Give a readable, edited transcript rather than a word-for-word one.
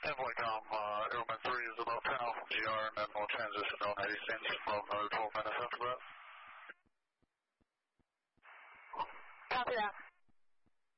Envoy.com, Airman 3 is about 10 off from GR, and then we'll transition on 80 cents about another 12 minutes after that. Copy that.